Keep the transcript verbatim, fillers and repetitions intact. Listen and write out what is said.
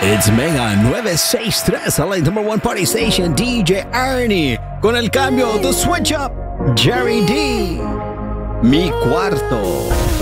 It's Mega nueve seis tres, la number one party station, D J Ernie. Con el cambio, The Switch Up, Jerry D. Mi cuarto.